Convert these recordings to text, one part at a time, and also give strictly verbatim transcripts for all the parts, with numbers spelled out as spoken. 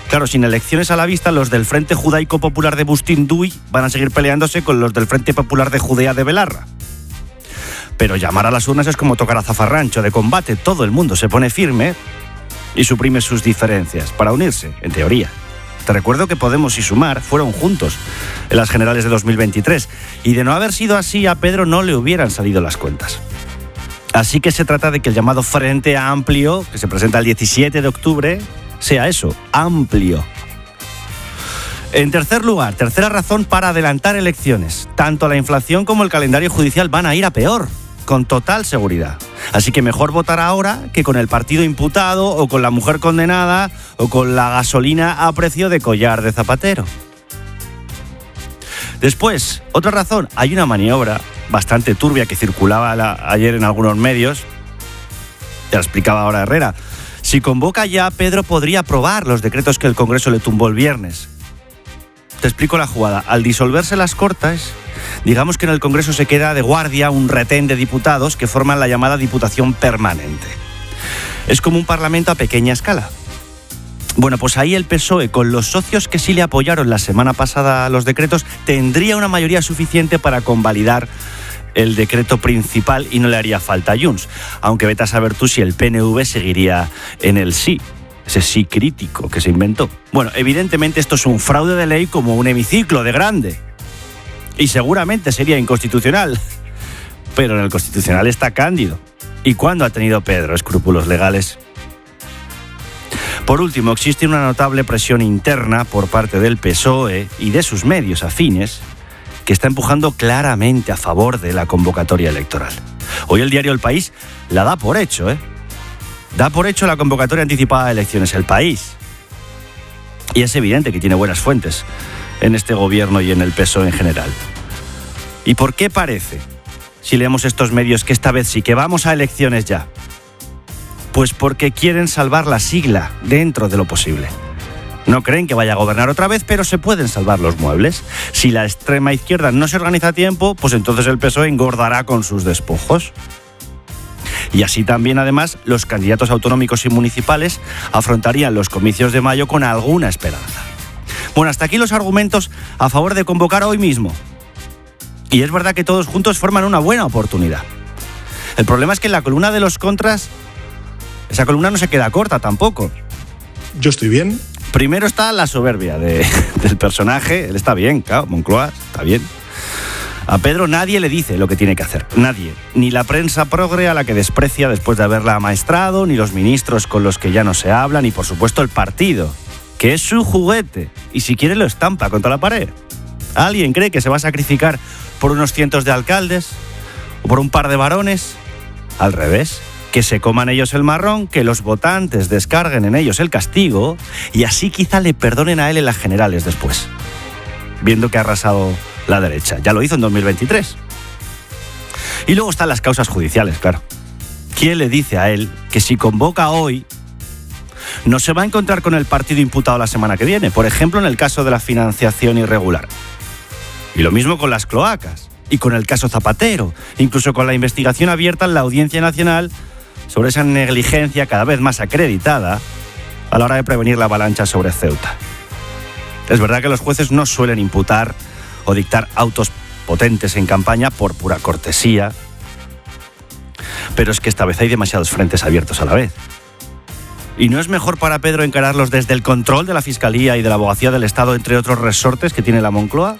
Claro, sin elecciones a la vista, los del Frente Judaico Popular de Bustinduy van a seguir peleándose con los del Frente Popular de Judea de Belarra. Pero llamar a las urnas es como tocar a zafarrancho de combate. Todo el mundo se pone firme y suprime sus diferencias para unirse, en teoría. Te recuerdo que Podemos y Sumar fueron juntos en las generales de dos mil veintitrés y de no haber sido así, a Pedro no le hubieran salido las cuentas. Así que se trata de que el llamado Frente Amplio, que se presenta el diecisiete de octubre, sea eso, amplio. En tercer lugar, tercera razón para adelantar elecciones. Tanto la inflación como el calendario judicial van a ir a peor, con total seguridad. Así que mejor votar ahora que con el partido imputado o con la mujer condenada o con la gasolina a precio de collar de zapatero. Después, otra razón, hay una maniobra bastante turbia que circulaba la, ayer en algunos medios. Te la explicaba ahora Herrera. Si convoca ya, Pedro podría aprobar los decretos que el Congreso le tumbó el viernes. Te explico la jugada. Al disolverse las Cortes, digamos que en el Congreso se queda de guardia un retén de diputados que forman la llamada Diputación Permanente. Es como un parlamento a pequeña escala. Bueno, pues ahí el P S O E, con los socios que sí le apoyaron la semana pasada a los decretos, tendría una mayoría suficiente para convalidar el decreto principal y no le haría falta a Junts. Aunque vete a saber tú si el P N V seguiría en el sí. Ese sí crítico que se inventó. Bueno, evidentemente esto es un fraude de ley como un hemiciclo de grande. Y seguramente sería inconstitucional. Pero en el Constitucional está Cándido. ¿Y cuándo ha tenido Pedro escrúpulos legales? Por último, existe una notable presión interna por parte del P S O E y de sus medios afines que está empujando claramente a favor de la convocatoria electoral. Hoy el diario El País la da por hecho, ¿eh? Da por hecho la convocatoria anticipada de elecciones El País. Y es evidente que tiene buenas fuentes en este gobierno y en el P S O E en general. ¿Y por qué parece, si leemos estos medios, que esta vez sí que vamos a elecciones ya? Pues porque quieren salvar la sigla dentro de lo posible. No creen que vaya a gobernar otra vez, pero se pueden salvar los muebles. Si la extrema izquierda no se organiza a tiempo, pues entonces el P S O E engordará con sus despojos. Y así también, además, los candidatos autonómicos y municipales afrontarían los comicios de mayo con alguna esperanza. Bueno, hasta aquí los argumentos a favor de convocar hoy mismo. Y es verdad que todos juntos forman una buena oportunidad. El problema es que en la columna de los contras, esa columna no se queda corta tampoco. Yo estoy bien. Primero está la soberbia de, del personaje. Él está bien, claro, Moncloa está bien. A Pedro nadie le dice lo que tiene que hacer, nadie. Ni la prensa progre a la que desprecia después de haberla amaestrado, ni los ministros con los que ya no se habla, ni por supuesto el partido, que es su juguete, y si quiere lo estampa contra la pared. ¿Alguien cree que se va a sacrificar por unos cientos de alcaldes? ¿O por un par de varones? Al revés, que se coman ellos el marrón, que los votantes descarguen en ellos el castigo, y así quizá le perdonen a él en las generales después, viendo que ha arrasado la derecha. Ya lo hizo en dos mil veintitrés. Y luego están las causas judiciales, claro. ¿Quién le dice a él que si convoca hoy no se va a encontrar con el partido imputado la semana que viene? Por ejemplo, en el caso de la financiación irregular. Y lo mismo con las cloacas. Y con el caso Zapatero. Incluso con la investigación abierta en la Audiencia Nacional sobre esa negligencia cada vez más acreditada a la hora de prevenir la avalancha sobre Ceuta. Es verdad que los jueces no suelen imputar o dictar autos potentes en campaña por pura cortesía, pero es que esta vez hay demasiados frentes abiertos a la vez. ¿Y no es mejor para Pedro encararlos desde el control de la Fiscalía y de la Abogacía del Estado, entre otros resortes que tiene la Moncloa?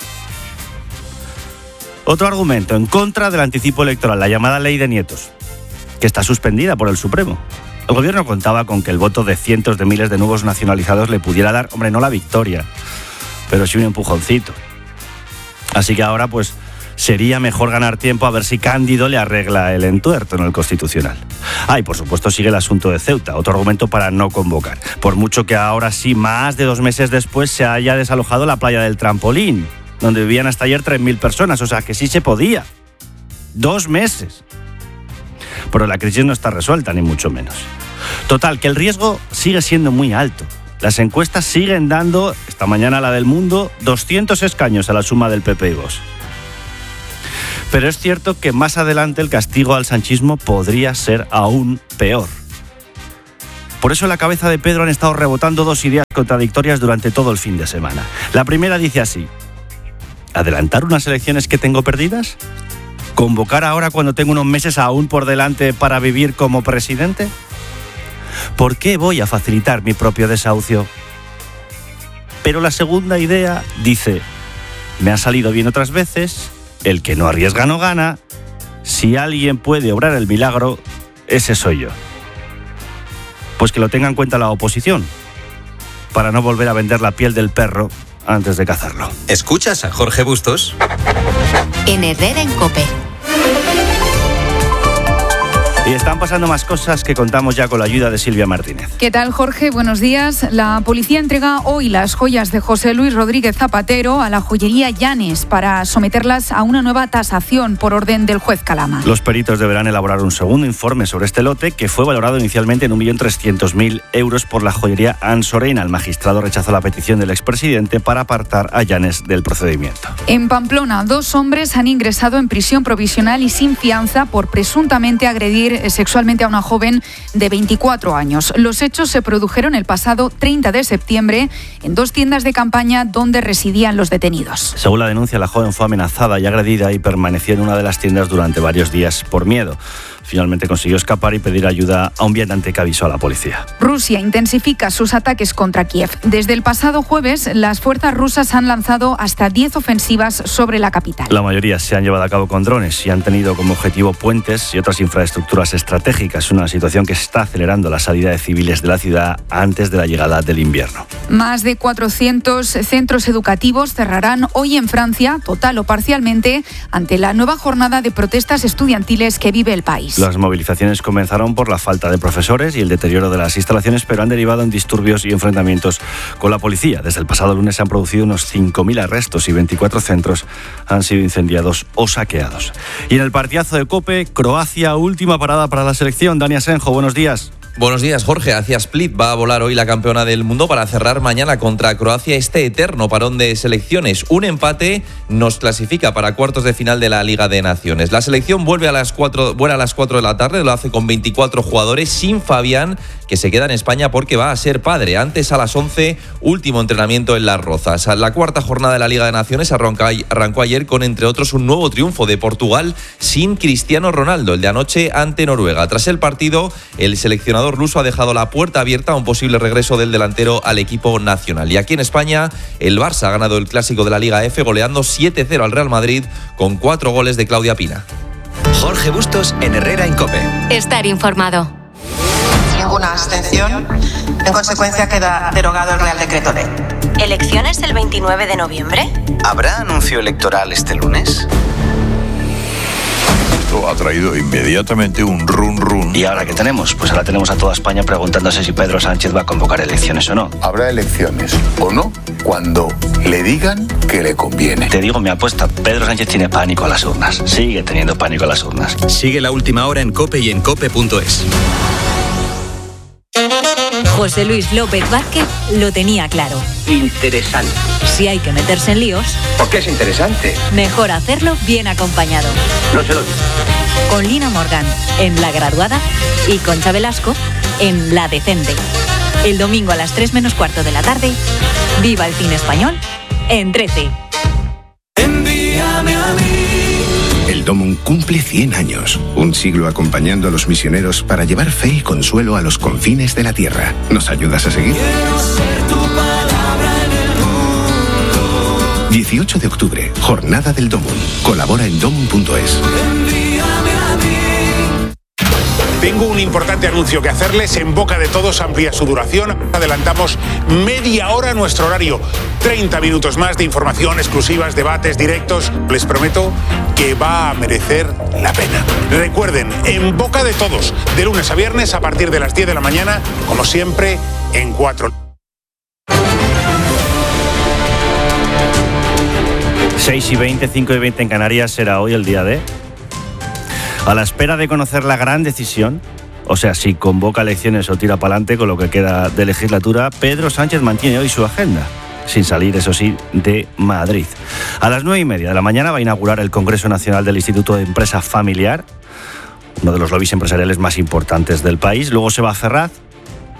Otro argumento en contra del anticipo electoral, la llamada ley de nietos, que está suspendida por el Supremo. El gobierno contaba con que el voto de cientos de miles de nuevos nacionalizados le pudiera dar, hombre, no la victoria, pero sí un empujoncito. Así que ahora, pues, sería mejor ganar tiempo a ver si Cándido le arregla el entuerto en el Constitucional. Ah, y por supuesto sigue el asunto de Ceuta, otro argumento para no convocar. Por mucho que ahora sí, más de dos meses después, se haya desalojado la playa del Trampolín, donde vivían hasta ayer tres mil personas, o sea que sí se podía. Dos meses. Pero la crisis no está resuelta, ni mucho menos. Total, que el riesgo sigue siendo muy alto. Las encuestas siguen dando, esta mañana la del Mundo, doscientos escaños a la suma del P P y Vox. Pero es cierto que más adelante el castigo al sanchismo podría ser aún peor. Por eso en la cabeza de Pedro han estado rebotando dos ideas contradictorias durante todo el fin de semana. La primera dice así: ¿adelantar unas elecciones que tengo perdidas? ¿Convocar ahora cuando tengo unos meses aún por delante para vivir como presidente? ¿Por qué voy a facilitar mi propio desahucio? Pero la segunda idea dice: me ha salido bien otras veces, el que no arriesga no gana, si alguien puede obrar el milagro, ese soy yo. Pues que lo tenga en cuenta la oposición, para no volver a vender la piel del perro antes de cazarlo. ¿Escuchas a Jorge Bustos? En Herrera en COPE. Y están pasando más cosas que contamos ya con la ayuda de Silvia Martínez. ¿Qué tal, Jorge? Buenos días. La policía entrega hoy las joyas de José Luis Rodríguez Zapatero a la joyería Llanes para someterlas a una nueva tasación por orden del juez Calama. Los peritos deberán elaborar un segundo informe sobre este lote, que fue valorado inicialmente en un millón trescientos mil euros por la joyería Ansorena. El magistrado rechazó la petición del expresidente para apartar a Llanes del procedimiento. En Pamplona, dos hombres han ingresado en prisión provisional y sin fianza por presuntamente agredir sexualmente a una joven de veinticuatro años. Los hechos se produjeron el pasado treinta de septiembre en dos tiendas de campaña donde residían los detenidos. Según la denuncia, la joven fue amenazada y agredida y permaneció en una de las tiendas durante varios días por miedo. Finalmente consiguió escapar y pedir ayuda a un viandante que avisó a la policía. Rusia intensifica sus ataques contra Kiev. Desde el pasado jueves, las fuerzas rusas han lanzado hasta diez ofensivas sobre la capital. La mayoría se han llevado a cabo con drones y han tenido como objetivo puentes y otras infraestructuras estratégicas, una situación que está acelerando la salida de civiles de la ciudad antes de la llegada del invierno. Más de cuatrocientos centros educativos cerrarán hoy en Francia, total o parcialmente, ante la nueva jornada de protestas estudiantiles que vive el país. Las movilizaciones comenzaron por la falta de profesores y el deterioro de las instalaciones, pero han derivado en disturbios y enfrentamientos con la policía. Desde el pasado lunes se han producido unos cinco mil arrestos y veinticuatro centros han sido incendiados o saqueados. Y en el partidazo de COPE, Croacia, última parada para la selección. Dani Asenjo, buenos días. Buenos días, Jorge. Hacia Split va a volar hoy la campeona del mundo para cerrar mañana contra Croacia este eterno parón de selecciones. Un empate nos clasifica para cuartos de final de la Liga de Naciones. La selección vuelve a las cuatro, vuela a las cuatro de la tarde, lo hace con veinticuatro jugadores, sin Fabián, que se queda en España porque va a ser padre. Antes, a las once, último entrenamiento en Las Rozas. La cuarta jornada de la Liga de Naciones arrancó, arrancó ayer con, entre otros, un nuevo triunfo de Portugal sin Cristiano Ronaldo, el de anoche ante Noruega. Tras el partido, el seleccionador ruso ha dejado la puerta abierta a un posible regreso del delantero al equipo nacional. Y aquí en España, el Barça ha ganado el clásico de la Liga F goleando siete cero al Real Madrid con cuatro goles de Claudia Pina. Jorge Bustos en Herrera en COPE. Estar informado. Ninguna abstención. En consecuencia, queda derogado el Real Decreto Ley. ¿Elecciones el veintinueve de noviembre? ¿Habrá anuncio electoral este lunes? Ha traído inmediatamente un run run. ¿Y ahora qué tenemos? Pues ahora tenemos a toda España preguntándose si Pedro Sánchez va a convocar elecciones o no. Habrá elecciones o no cuando le digan que le conviene. Te digo mi apuesta, Pedro Sánchez tiene pánico a las urnas. Sigue teniendo pánico a las urnas. Sigue La Última Hora en COPE y en cope punto es. José Luis López Vázquez lo tenía claro. Interesante. Si hay que meterse en líos, ¿Por qué es interesante? mejor hacerlo bien acompañado. No se lo digo. Con Lina Morgan en La Graduada y Concha Velasco en La Decente. El domingo a las tres menos cuarto de la tarde, viva el cine español en trece. Envíame a mí. El Domum cumple cien años, un siglo acompañando a los misioneros para llevar fe y consuelo a los confines de la tierra. ¿Nos ayudas a seguir? Quiero ser tu palabra en el mundo. dieciocho de octubre, Jornada del Domum. Colabora en domum punto es. Envíame a mí. Tengo un importante anuncio que hacerles. En boca de todos amplía su duración. Adelantamos media hora nuestro horario. treinta minutos más de información, exclusivas, debates, directos. Les prometo que va a merecer la pena. Recuerden, en boca de todos, de lunes a viernes a partir de las diez de la mañana, como siempre, en cuatro. seis y veinte, cinco y veinte en Canarias será hoy el día de... A la espera de conocer la gran decisión, o sea, si convoca elecciones o tira para adelante con lo que queda de legislatura, Pedro Sánchez mantiene hoy su agenda, sin salir, eso sí, de Madrid. A las nueve y media de la mañana va a inaugurar el Congreso Nacional del Instituto de Empresa Familiar, uno de los lobbies empresariales más importantes del país. Luego se va a Ferraz,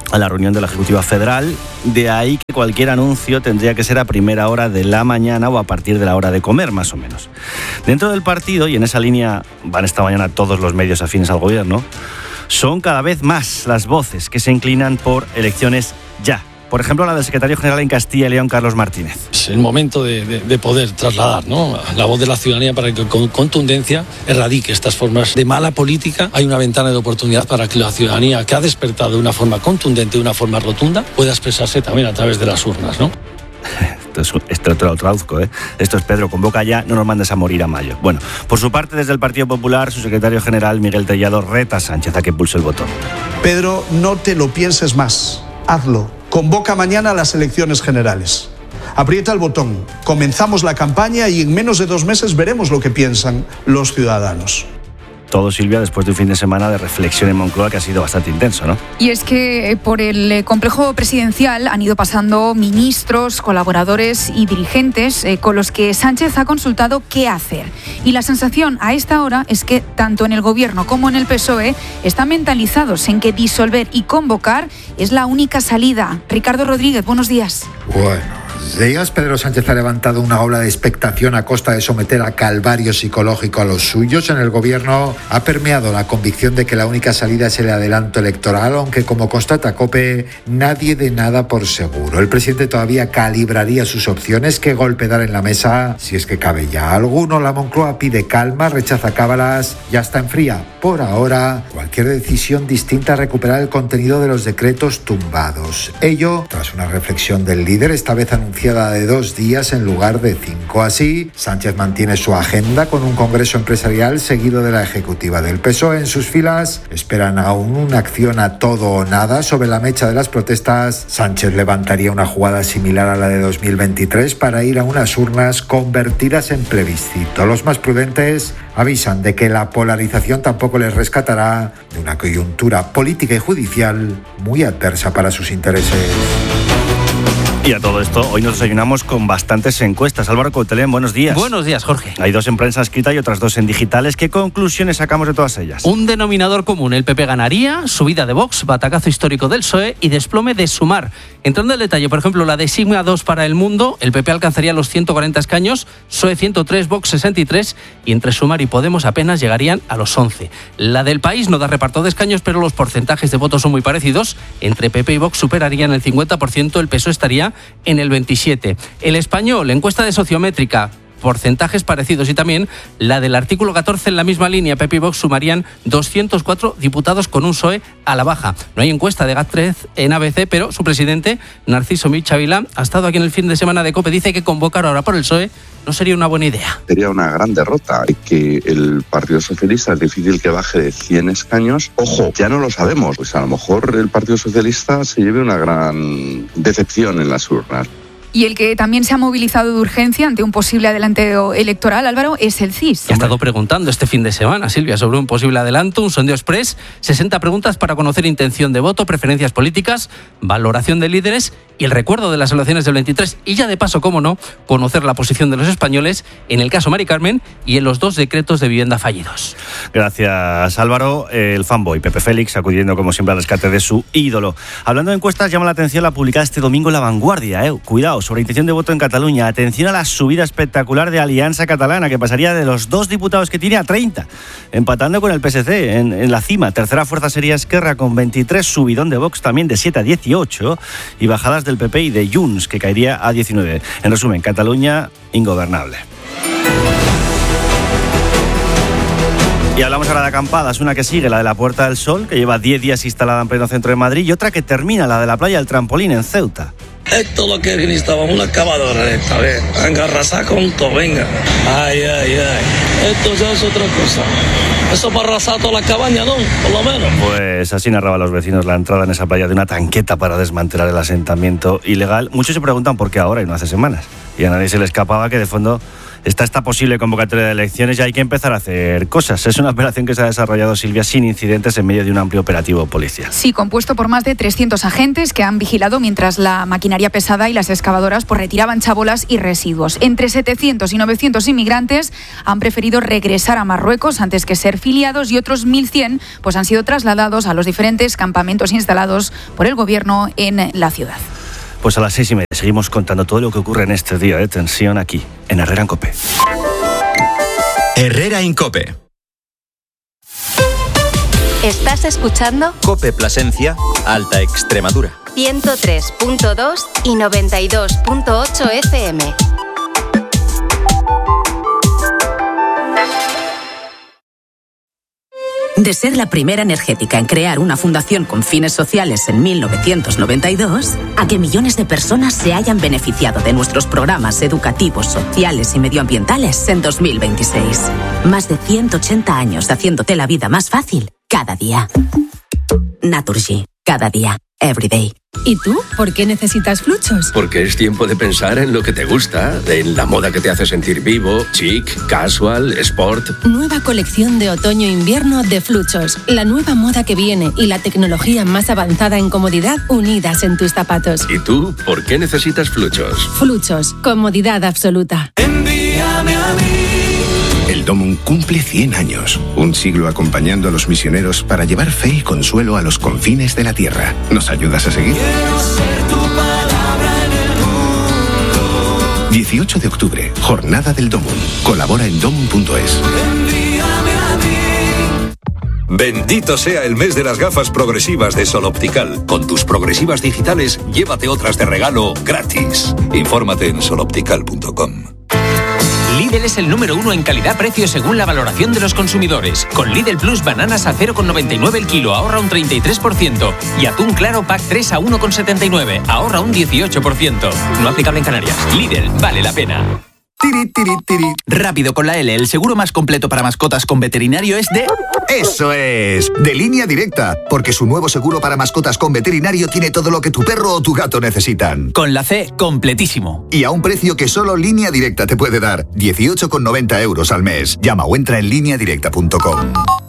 a la reunión de la Ejecutiva Federal. De ahí que cualquier anuncio tendría que ser a primera hora de la mañana o a partir de la hora de comer, más o menos. Dentro del partido, y en esa línea van esta mañana todos los medios afines al gobierno, son cada vez más las voces que se inclinan por elecciones ya. Por ejemplo, la del secretario general en Castilla y León, Carlos Martínez. Es el momento de, de, de poder trasladar, ¿no?, la voz de la ciudadanía para que con contundencia erradique estas formas de mala política. Hay una ventana de oportunidad para que la ciudadanía, que ha despertado de una forma contundente, de una forma rotunda, pueda expresarse también a través de las urnas, ¿no? Esto, es, esto te lo traduzco, ¿eh? Esto es Pedro, convoca ya, no nos mandes a morir a mayo. Bueno, por su parte, desde el Partido Popular, su secretario general, Miguel Tellado, reta a Sánchez a que pulse el botón. Pedro, no te lo pienses más, hazlo. Convoca mañana a las elecciones generales. Aprieta el botón, comenzamos la campaña y en menos de dos meses veremos lo que piensan los ciudadanos. Todo, Silvia, después de un fin de semana de reflexión en Moncloa que ha sido bastante intenso, ¿no? Y es que por el complejo presidencial han ido pasando ministros, colaboradores y dirigentes eh, con los que Sánchez ha consultado qué hacer. Y la sensación a esta hora es que tanto en el Gobierno como en el P S O E están mentalizados en que disolver y convocar es la única salida. Ricardo Rodríguez, buenos días. Bueno. Días, Pedro Sánchez ha levantado una ola de expectación a costa de someter a calvario psicológico a los suyos. En el gobierno ha permeado la convicción de que la única salida es el adelanto electoral, aunque, como constata COPE, nadie de nada por seguro. El presidente todavía calibraría sus opciones. ¿Qué golpe dar en la mesa? Si es que cabe ya alguno. La Moncloa pide calma, rechaza cábalas y hasta enfría, por ahora, cualquier decisión distinta a recuperar el contenido de los decretos tumbados. Ello, tras una reflexión del líder, esta vez anunciada de dos días en lugar de cinco. Así, Sánchez mantiene su agenda con un congreso empresarial seguido de la ejecutiva del P S O E. En sus filas esperan aún una acción a todo o nada. Sobre la mecha de las protestas, Sánchez levantaría una jugada similar a la de dos mil veintitrés para ir a unas urnas convertidas en plebiscito. Los más prudentes avisan de que la polarización tampoco les rescatará de una coyuntura política y judicial muy adversa para sus intereses. Y a todo esto, hoy nos desayunamos con bastantes encuestas. Álvaro Coutelén, buenos días. Buenos días, Jorge. Hay dos en prensa escrita y otras dos en digitales. ¿Qué conclusiones sacamos de todas ellas? Un denominador común. El P P ganaría, subida de Vox, batacazo histórico del P S O E y desplome de Sumar. Entrando en el detalle, por ejemplo, la de Sigma dos para El Mundo, el P P alcanzaría los ciento cuarenta escaños, P S O E ciento tres, Vox sesenta y tres y entre Sumar y Podemos apenas llegarían a los once. La del País no da reparto de escaños, pero los porcentajes de votos son muy parecidos. Entre P P y Vox superarían el cincuenta por ciento, el P S O E estaría en el veintisiete por ciento. El Español, encuesta de Sociométrica, porcentajes parecidos, y también la del artículo catorce en la misma línea. P P y Vox sumarían doscientos cuatro diputados con un P S O E a la baja. No hay encuesta de GAT tres en A B C, pero su presidente, Narciso Michavila, ha estado aquí en el fin de semana de COPE. Dice que convocar ahora por el P S O E no sería una buena idea. Sería una gran derrota, que el Partido Socialista es difícil que baje de cien escaños. Ojo, ya no lo sabemos, pues a lo mejor el Partido Socialista se lleve una gran decepción en las urnas. Y el que también se ha movilizado de urgencia ante un posible adelanteo electoral, Álvaro, es el C I S. Ha estado preguntando este fin de semana, Silvia, sobre un posible adelanto, un sondeo express, sesenta preguntas para conocer intención de voto, preferencias políticas, valoración de líderes y el recuerdo de las elecciones del veintitrés. Y ya de paso, cómo no, conocer la posición de los españoles en el caso Mari Carmen y en los dos decretos de vivienda fallidos. Gracias, Álvaro. El fanboy Pepe Félix acudiendo como siempre al rescate de su ídolo. Hablando de encuestas, llama la atención la publicada este domingo en La Vanguardia. Eh. Cuidado, sobre intención de voto en Cataluña. Atención a la subida espectacular de Alianza Catalana, que pasaría de los dos diputados que tiene a treinta, empatando con el P S C en, en la cima. Tercera fuerza sería Esquerra con veintitrés, subidón de Vox también de siete a dieciocho y bajadas del P P y de Junts, que caería a diecinueve. En resumen, Cataluña ingobernable. Y hablamos ahora de acampadas, una que sigue, la de la Puerta del Sol, que lleva diez días instalada en pleno centro de Madrid, y otra que termina, la de la playa del Trampolín en Ceuta. Esto es lo que necesitábamos, una excavadora esta vez. Venga, arrasar con todo, venga. Ay, ay, ay. Esto ya es otra cosa. Eso para arrasar toda la cabaña, ¿no? Por lo menos. Pues así narraban los vecinos la entrada en esa playa de una tanqueta para desmantelar el asentamiento ilegal. Muchos se preguntan por qué ahora y no hace semanas. Y a nadie se le escapaba que de fondo Está esta posible convocatoria de elecciones y hay que empezar a hacer cosas. Es una operación que se ha desarrollado, Silvia, sin incidentes en medio de un amplio operativo policial. Sí, compuesto por más de trescientos agentes que han vigilado mientras la maquinaria pesada y las excavadoras pues, retiraban chabolas y residuos. Entre setecientos y novecientos inmigrantes han preferido regresar a Marruecos antes que ser filiados y otros mil cien pues, han sido trasladados a los diferentes campamentos instalados por el gobierno en la ciudad. Pues a las seis y media seguimos contando todo lo que ocurre en este día de tensión aquí, en Herrera en COPE. Herrera en COPE. ¿Estás escuchando? COPE Plasencia, Alta Extremadura. ciento tres punto dos y noventa y dos punto ocho F M. De ser la primera energética en crear una fundación con fines sociales en mil novecientos noventa y dos, a que millones de personas se hayan beneficiado de nuestros programas educativos, sociales y medioambientales en dos mil veintiséis. Más de ciento ochenta años haciéndote la vida más fácil cada día. Naturgy, cada día. Everyday. ¿Y tú? ¿Por qué necesitas Fluchos? Porque es tiempo de pensar en lo que te gusta, en la moda que te hace sentir vivo, chic, casual, sport. Nueva colección de otoño-invierno de Fluchos. La nueva moda que viene y la tecnología más avanzada en comodidad unidas en tus zapatos. ¿Y tú? ¿Por qué necesitas Fluchos? Fluchos. Comodidad absoluta. Envíame a mí. El Domum cumple cien años, un siglo acompañando a los misioneros para llevar fe y consuelo a los confines de la tierra. ¿Nos ayudas a seguir? Quiero ser tu palabra en el mundo. dieciocho de octubre, Jornada del Domum. Colabora en domum punto es. Envíame a mí. Bendito sea el mes de las gafas progresivas de Sol Optical. Con tus progresivas digitales, llévate otras de regalo gratis. Infórmate en sol optical punto com. Lidl es el número uno en calidad-precio según la valoración de los consumidores. Con Lidl Plus bananas a cero coma noventa y nueve el kilo, ahorra un treinta y tres por ciento. Y atún claro pack tres a uno coma setenta y nueve, ahorra un dieciocho por ciento. No aplicable en Canarias. Lidl, vale la pena. Tiri, tiri, tiri. Rápido con la L, el seguro más completo para mascotas con veterinario es de... ¡Eso es! De Línea Directa, porque su nuevo seguro para mascotas con veterinario tiene todo lo que tu perro o tu gato necesitan. Con la C, completísimo. Y a un precio que solo Línea Directa te puede dar, dieciocho con noventa euros al mes. Llama o entra en línea directa punto com.